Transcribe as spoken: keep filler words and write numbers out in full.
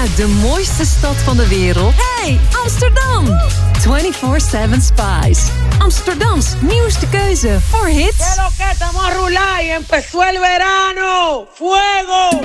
uit de mooiste stad van de wereld. Hey, Amsterdam! vierentwintig zeven Spice. Amsterdams nieuwste keuze voor hits. ¿Qué lo que estamos a rular y empezó el verano? ¡Fuego!